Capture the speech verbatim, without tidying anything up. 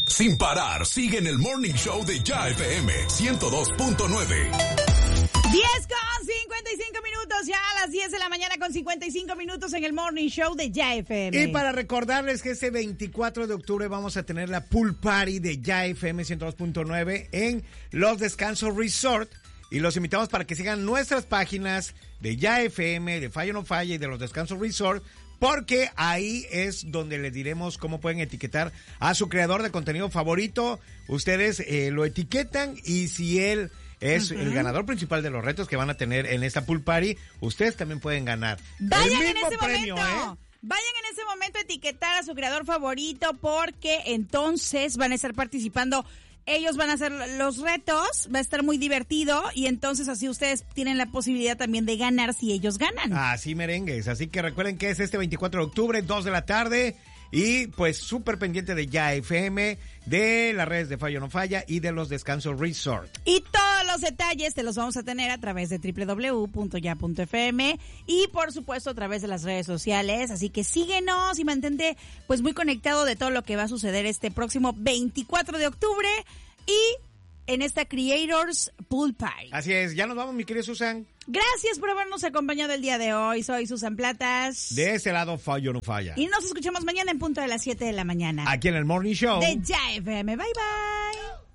Sin parar, sigue en el Morning Show de Ya F M ciento dos punto nueve. diez con cincuenta y cinco minutos, ya a las diez de la mañana con cincuenta y cinco minutos en el Morning Show de Ya F M. Y para recordarles que este veinticuatro de octubre vamos a tener la Pool Party de Ya F M ciento dos punto nueve en Los Descansos Resort. Y los invitamos para que sigan nuestras páginas de Ya F M, de Falla No Falla y de Los Descansos Resort, porque ahí es donde les diremos cómo pueden etiquetar a su creador de contenido favorito. Ustedes eh, lo etiquetan y si él es uh-huh. el ganador principal de los retos que van a tener en esta Pool Party, ustedes también pueden ganar. Vayan el en mismo ese premio, momento. ¿eh? Vayan en ese momento a etiquetar a su creador favorito porque entonces van a estar participando. Ellos van a hacer los retos, va a estar muy divertido y entonces así ustedes tienen la posibilidad también de ganar si ellos ganan. Así merengues, así que recuerden que es este veinticuatro de octubre, dos de la tarde y pues súper pendiente de Ya F M, de las redes de Falla No Falla y de Los Descansos Resort. Y todos los detalles te los vamos a tener a través de doble u doble u doble u punto ya punto f m y por supuesto a través de las redes sociales, así que síguenos y mantente pues muy conectado de todo lo que va a suceder este próximo veinticuatro de octubre y en esta Creators Pool Party. Así es, ya nos vamos, mi querida Susan. Gracias por habernos acompañado el día de hoy. Soy Susan Platas. De ese lado, Falla No Falla. Y nos escuchamos mañana en punto de las siete de la mañana. Aquí en el Morning Show de Ya F M. Bye, bye.